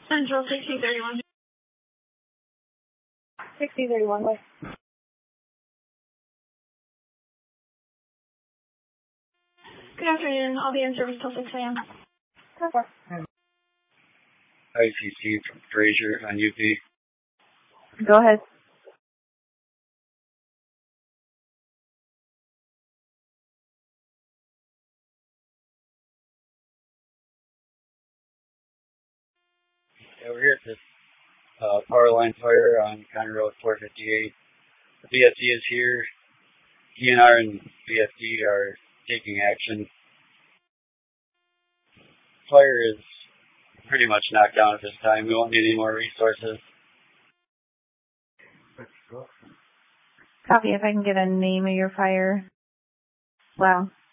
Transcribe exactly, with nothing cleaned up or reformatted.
Central sixty thirty-one. sixty thirty-one, west. Good afternoon. I'll be in service till six a.m. ten four. I C C from Fraser on U P. Go ahead. Yeah, we're here at this uh, power line fire on County Road four fifty-eight. The B S D is here. D N R and B S D are taking action. Fire is pretty much knocked down at this time. We won't need any more resources. Copy. If I can get a name of your fire. Wow.